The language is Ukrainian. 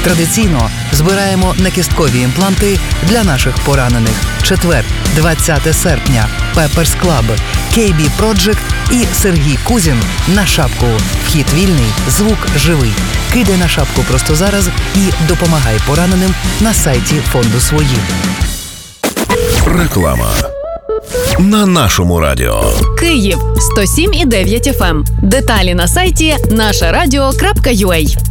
Традиційно збираємо накісткові імпланти для наших поранених. Четвер, 20 серпня. Pepper's Club, KB Project і Сергій Кузін на шапку. Вхід вільний, звук живий. Кидай на шапку просто зараз і допомагай пораненим на сайті фонду «Свої». Реклама на нашому радіо. Київ 107,9 FM. Деталі на сайті нашарадіо.ua.